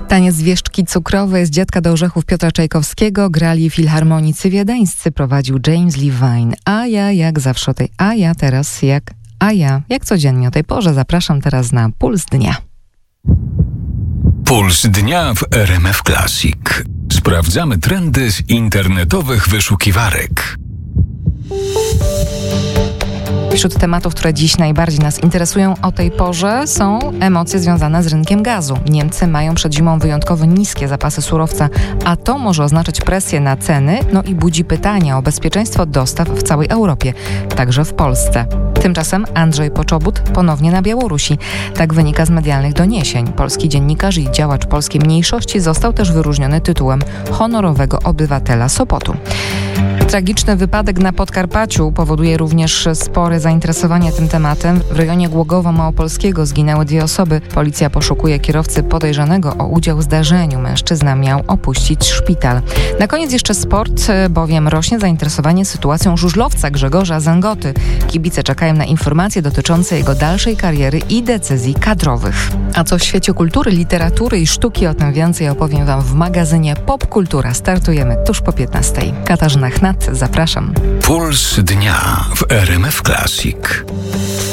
Taniec Wieszczki Cukrowej z Dziadka do Orzechów Piotra Czajkowskiego grali filharmonicy wiedeńscy, prowadził James Levine. A ja jak zawsze jak codziennie o tej porze zapraszam teraz na Puls Dnia. Puls Dnia w RMF Classic. Sprawdzamy trendy z internetowych wyszukiwarek. Wśród tematów, które dziś najbardziej nas interesują o tej porze, są emocje związane z rynkiem gazu. Niemcy mają przed zimą wyjątkowo niskie zapasy surowca, a to może oznaczać presję na ceny, i budzi pytania o bezpieczeństwo dostaw w całej Europie, także w Polsce. Tymczasem Andrzej Poczobut ponownie na Białorusi. Tak wynika z medialnych doniesień. Polski dziennikarz i działacz polskiej mniejszości został też wyróżniony tytułem honorowego obywatela Sopotu. Tragiczny wypadek na Podkarpaciu powoduje również spore zainteresowanie tym tematem. W rejonie Głogowa Małopolskiego zginęły 2 osoby. Policja poszukuje kierowcy podejrzanego o udział w zdarzeniu. Mężczyzna miał opuścić szpital. Na koniec jeszcze sport, bowiem rośnie zainteresowanie sytuacją żużlowca Grzegorza Zęgoty. Kibice czekają na informacje dotyczące jego dalszej kariery i decyzji kadrowych. A co w świecie kultury, literatury i sztuki, o tym więcej opowiem Wam w magazynie Popkultura. Startujemy tuż po 15. Katarzyna Chnat, zapraszam. Puls Dnia w RMF Classic.